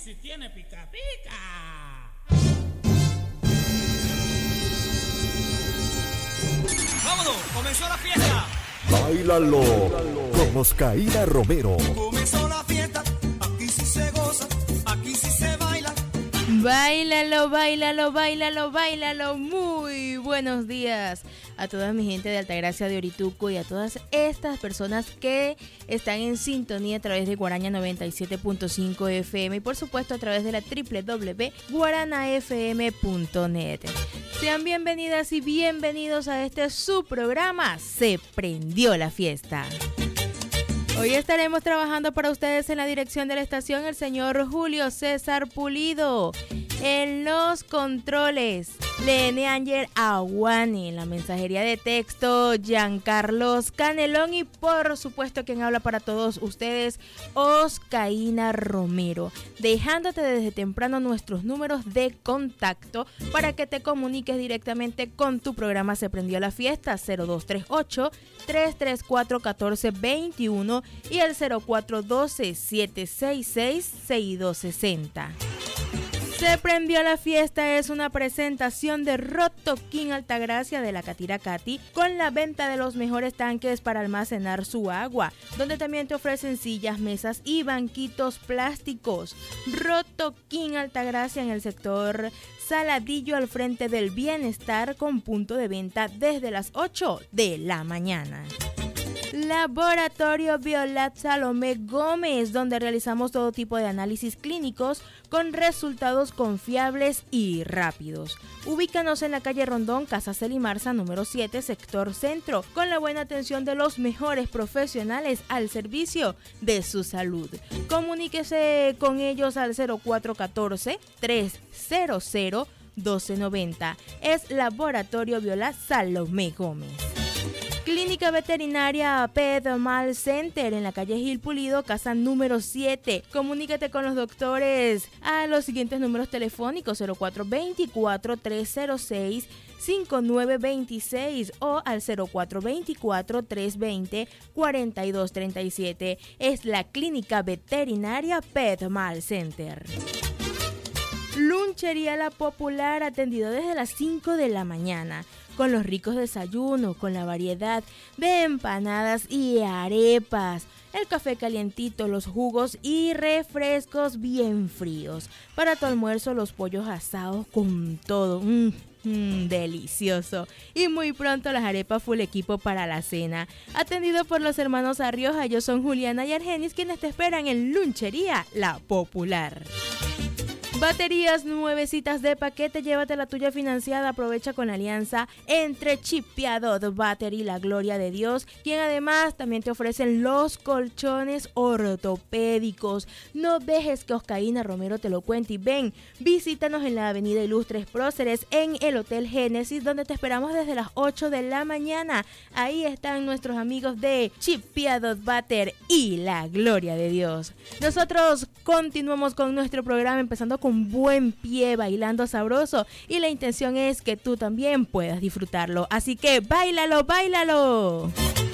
si tiene pica pica. ¡Vámonos! ¡Comenzó la fiesta! Báilalo con Oscaína Romero. Comenzó la fiesta, aquí sí se goza, aquí sí se baila. Báilalo, báilalo, báilalo, báilalo. Muy buenos días a toda mi gente de Altagracia de Orituco y a todas estas personas que están en sintonía a través de Guaraña 97.5 FM y por supuesto a través de la www.guaranafm.net. Sean bienvenidas y bienvenidos a este su programa Se Prendió la Fiesta. Hoy estaremos trabajando para ustedes en la dirección de la estación el señor Julio César Pulido. En los controles, Lene Ángel Aguani. En la mensajería de texto, Giancarlos Canelón. Y por supuesto, quien habla para todos ustedes, Oscaína Romero. Dejándote desde temprano nuestros números de contacto para que te comuniques directamente con tu programa Se Prendió la Fiesta, 0238-334-1421 y el 0412-766-6260. Se Prendió la Fiesta es una presentación de Rotoquín Altagracia de la Catira Cati con la venta de los mejores tanques para almacenar su agua, donde también te ofrecen sillas, mesas y banquitos plásticos. Rotoquín Altagracia en el sector Saladillo al frente del Bienestar con punto de venta desde las 8 de la mañana. Laboratorio Violat Salomé Gómez, donde realizamos todo tipo de análisis clínicos con resultados confiables y rápidos. Ubícanos en la calle Rondón, Casa Celimarza, número 7, sector centro, con la buena atención de los mejores profesionales al servicio de su salud. Comuníquese con ellos al 0414-300-1290. Es Laboratorio Violat Salomé Gómez. Clínica Veterinaria Pedmal Center en la calle Gil Pulido, casa número 7. Comunícate con los doctores a los siguientes números telefónicos: 0424-306-5926 o al 0424-320-4237. Es la Clínica Veterinaria Pedmal Center. Lunchería La Popular, atendido desde las 5 de la mañana, con los ricos desayunos, con la variedad de empanadas y arepas, el café calientito, los jugos y refrescos bien fríos. Para tu almuerzo, los pollos asados con todo, delicioso. Y muy pronto las arepas full equipo para la cena. Atendido por los hermanos Arrioja, ellos son Juliana y Argenis, quienes te esperan en Lunchería La Popular. Baterías nuevecitas de paquete, llévate la tuya financiada. Aprovecha con la alianza entre Chipiadot Battery y La Gloria de Dios, quien además también te ofrecen los colchones ortopédicos. No dejes que Oscaína Romero te lo cuente y ven, visítanos en la avenida Ilustres Próceres en el Hotel Génesis, donde te esperamos desde las 8 de la mañana. Ahí están nuestros amigos de Chipiadot Battery y La Gloria de Dios. Nosotros continuamos con nuestro programa, empezando con buen pie, bailando sabroso, y la intención es que tú también puedas disfrutarlo, así que báilalo, báilalo.